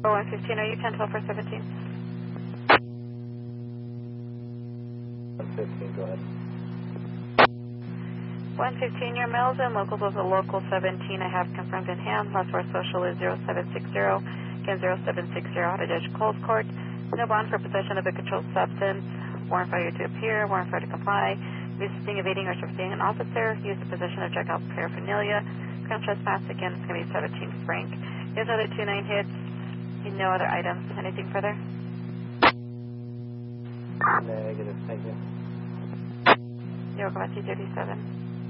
Oh, 115, are you 1012 for 17? 115, go ahead. 115, your mail's in. Locals was a local 17. I have confirmed in hand. Last four social is 0760. Again, 0760 out of Judge Coles Court. No bond for possession of a controlled substance. Warrant for you to appear. Warrant for you to comply. Resisting, evading, or substituting an officer. Use the possession of drug out paraphernalia. Crime trespass. Again, it's going to be 17 franc. There's other 29 hits. No other items. Anything further? Negative, thank you. You're welcome. 237.